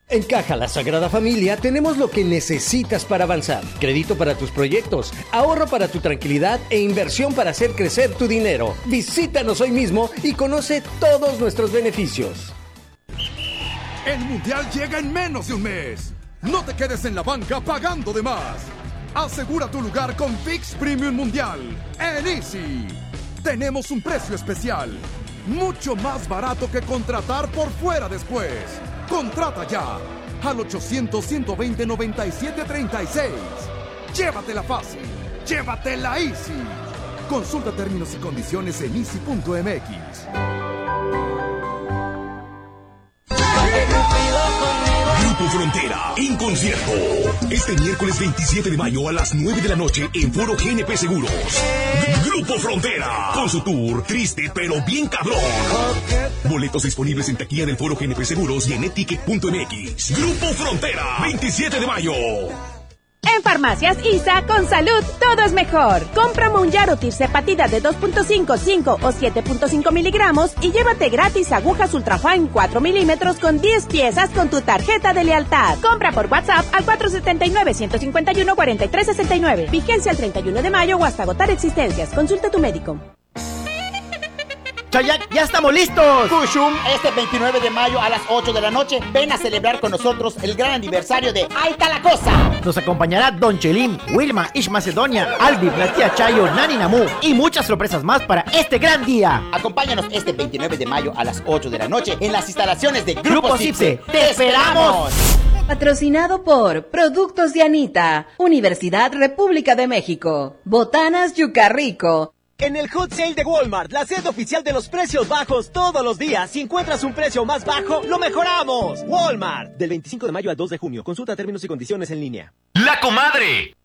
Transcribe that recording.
En Caja La Sagrada Familia tenemos lo que necesitas para avanzar. Crédito para tus proyectos, ahorro para tu tranquilidad e inversión para hacer crecer tu dinero. Visítanos hoy mismo y conoce todos nuestros beneficios. El Mundial llega en menos de un mes. No te quedes en la banca pagando de más. Asegura tu lugar con Fix Premium Mundial en Easy. Tenemos un precio especial, mucho más barato que contratar por fuera después. Contrata ya al 800-120-9736. Llévatela fácil, llévatela easy. Consulta términos y condiciones en easy.mx. Grupo Frontera, en concierto. Este miércoles 27 de mayo a las 9 de la noche en Foro GNP Seguros. Grupo Frontera, con su tour Triste pero bien cabrón. Boletos disponibles en taquilla del Foro GNP Seguros y en eticket.mx. Grupo Frontera, 27 de mayo. En Farmacias ISA, con salud, todo es mejor. Compra Monjaro Tirzepatida de 2.5, 5 o 7.5 miligramos y llévate gratis agujas Ultrafine 4 milímetros con 10 piezas con tu tarjeta de lealtad. Compra por WhatsApp al 479-151-4369. Vigencia el 31 de mayo o hasta agotar existencias. Consulta a tu médico. Chayak, ya estamos listos. Kushum, este 29 de mayo a las 8 de la noche, ven a celebrar con nosotros el gran aniversario de Ahí está la cosa. Nos acompañará Don Chelim, Wilma, Ish Macedonia, Albi, la tía Chayo, Nani Namu y muchas sorpresas más para este gran día. Acompáñanos este 29 de mayo a las 8 de la noche en las instalaciones de Grupo Cipse. ¡Te esperamos! Patrocinado por Productos de Anita, Universidad República de México, Botanas Yucarrico. En el Hot Sale de Walmart, la sede oficial de los precios bajos todos los días. Si encuentras un precio más bajo, ¡lo mejoramos! Walmart. Del 25 de mayo al 2 de junio. Consulta términos y condiciones en línea. La Comadre.